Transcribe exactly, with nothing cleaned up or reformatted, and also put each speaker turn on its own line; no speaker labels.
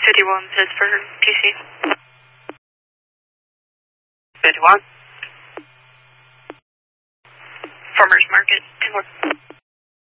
fifty-one Pittsburgh, P C.
fifty-one.
Farmers Market, two one.